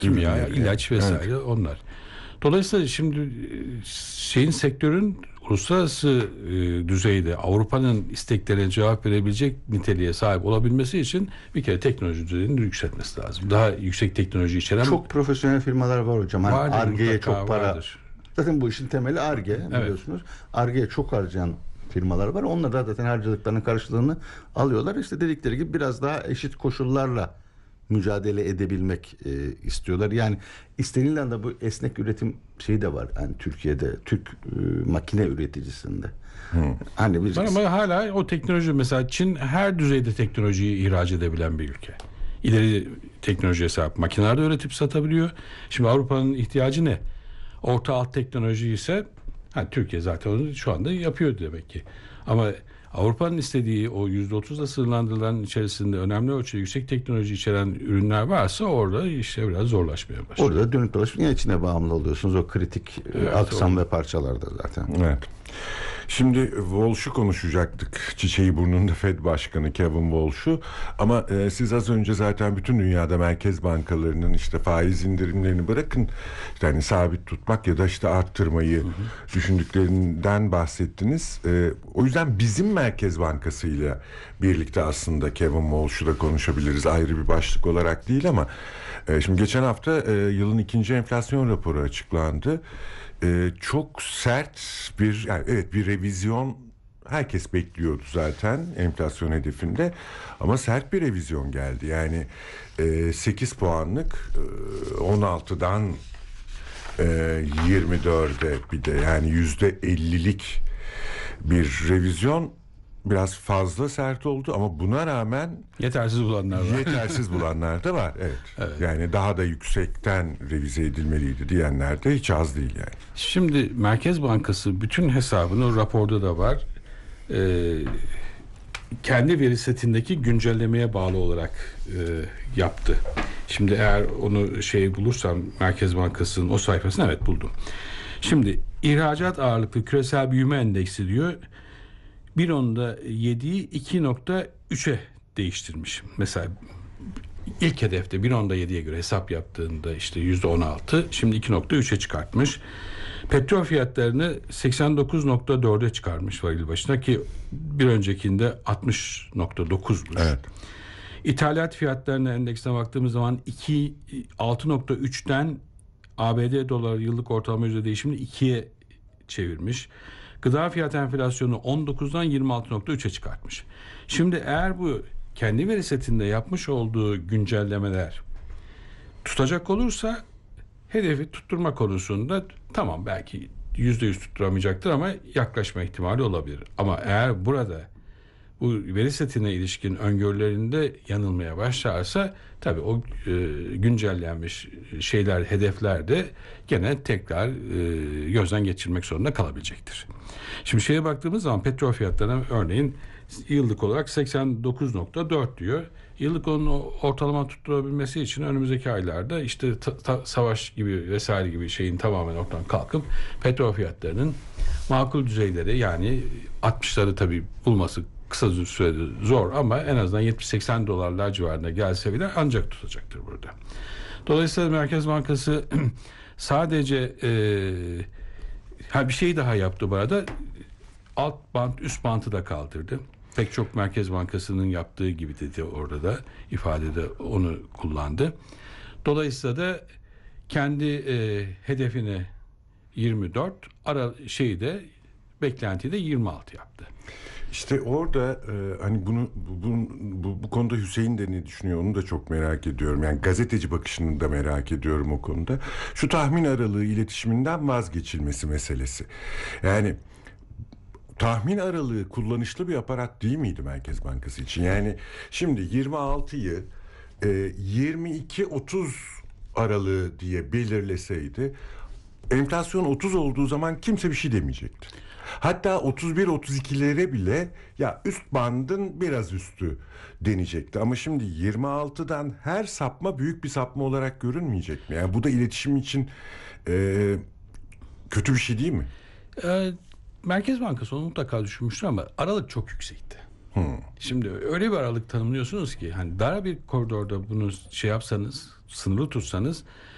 kimya, ürünleri. ilaç vesaire onlar. Dolayısıyla şimdi sektörün uluslararası düzeyde Avrupa'nın isteklerine cevap verebilecek niteliğe sahip olabilmesi için bir kere teknoloji düzeyini yükseltmesi lazım. Daha yüksek teknoloji içeren Çok profesyonel firmalar var hocam. Hani vardır, Ar-Ge'ye mutlaka çok para. vardır. Zaten bu işin temeli Ar-Ge biliyorsunuz. Ar-Ge'ye çok harcayan firmalar var. Onlar da zaten harcadıklarının karşılığını alıyorlar. İşte dedikleri gibi biraz daha eşit koşullarla mücadele edebilmek istiyorlar. Yani istenilen de bu esnek üretim şeyi de var. Yani Türkiye'de Türk makine üreticisinde. Hani biz Ama hala o teknoloji, mesela Çin her düzeyde teknolojiyi ihraç edebilen bir ülke. İleri teknolojiye sahip makineler de üretip satabiliyor. Şimdi Avrupa'nın ihtiyacı ne? Orta alt teknoloji ise Türkiye zaten onu şu anda yapıyor demek ki. Ama Avrupa'nın istediği o %30'la sınırlandırılan içerisinde önemli ölçüde yüksek teknoloji içeren ürünler varsa orada işte biraz zorlaşmaya başlıyor. orada dönüp dolaşıp yine içine bağımlı oluyorsunuz. O kritik aksam ve parçalarda zaten. Evet. Şimdi Walsh'u konuşacaktık. Çiçeği burnunda Fed Başkanı Kevin Walsh'u. Ama siz az önce zaten bütün dünyada merkez bankalarının işte faiz indirimlerini bırakın, yani sabit tutmak ya da işte arttırmayı düşündüklerinden bahsettiniz. O yüzden bizim Merkez Bankası ile birlikte aslında Kevin Walsh'u da konuşabiliriz. Ayrı bir başlık olarak değil ama şimdi geçen hafta yılın ikinci enflasyon raporu açıklandı. Çok sert bir, yani evet, bir revizyon herkes bekliyordu zaten enflasyon hedefinde, ama sert bir revizyon geldi. Yani 8 puanlık 16'dan 24'e, bir de yani %50'lik bir revizyon biraz fazla sert oldu, ama buna rağmen Yetersiz bulanlar var. yetersiz bulanlar da var. Evet. Yani daha da yüksekten revize edilmeliydi diyenler de hiç az değil yani. Şimdi Merkez Bankası bütün hesabını, o raporda da var, kendi veri setindeki güncellemeye bağlı olarak yaptı. Şimdi eğer onu bulursam Merkez Bankası'nın o sayfasını, evet buldum. Şimdi ihracat ağırlıklı küresel büyüme endeksi diyor, 1.7'yi 2.3'e değiştirmiş. Mesela ilk hedefte 1.7'ye göre hesap yaptığında işte %16, şimdi 2.3'e çıkartmış. Petrol fiyatlarını 89.4'e çıkarmış varil başına, ki bir öncekinde 60.9'muş. Evet. İthalat fiyatlarına endeksine baktığımız zaman 6.3'ten ABD doları yıllık ortalama yüzde değişimini 2'ye çevirmiş. Gıda fiyat enflasyonu 19'dan 26.3'e çıkartmış. Şimdi eğer bu kendi veri setinde yapmış olduğu güncellemeler tutacak olursa, hedefi tutturma konusunda tamam, belki %100 tutturamayacaktır ama yaklaşma ihtimali olabilir. Ama eğer burada bu veri setine ilişkin öngörülerinde yanılmaya başlarsa, tabii o güncellenmiş şeyler, hedefler de gene tekrar gözden geçirmek zorunda kalabilecektir. Şimdi baktığımız zaman petrol fiyatlarına örneğin yıllık olarak 89.4 diyor. Yıllık onun ortalama tutturabilmesi için önümüzdeki aylarda işte savaş gibi vesaire gibi şeyin tamamen ortadan kalkıp petrol fiyatlarının makul düzeyleri, yani 60'ları tabii bulması kısa sürede zor ama en azından 70-80 dolarlar civarında gelse bile ancak tutacaktır burada. Dolayısıyla Merkez Bankası sadece bir şey daha yaptı bu arada. Alt bant üst bantı da kaldırdı. Pek çok Merkez Bankası'nın yaptığı gibi dedi, orada da ifadede onu kullandı. Dolayısıyla da kendi hedefini 24, beklentiyi de 26 yaptı. İşte orada hani bu konuda Hüseyin de ne düşünüyor, onu da çok merak ediyorum. Yani gazeteci bakışını da merak ediyorum o konuda. Şu tahmin aralığı iletişiminden vazgeçilmesi meselesi. Yani tahmin aralığı kullanışlı bir aparat değil miydi Merkez Bankası için? Yani şimdi 26'yı 22-30 aralığı diye belirleseydi, enflasyon 30 olduğu zaman kimse bir şey demeyecekti. Hatta 31-32'lere bile ya üst bandın biraz üstü denecekti. Ama şimdi 26'dan her sapma büyük bir sapma olarak görünmeyecek mi? Yani bu da iletişim için kötü bir şey değil mi? Merkez Bankası onu mutlaka düşünmüştür ama aralık çok yüksekti. Şimdi öyle bir aralık tanımlıyorsunuz ki, hani dar bir koridorda bunu yapsanız, sınırlı tutsanız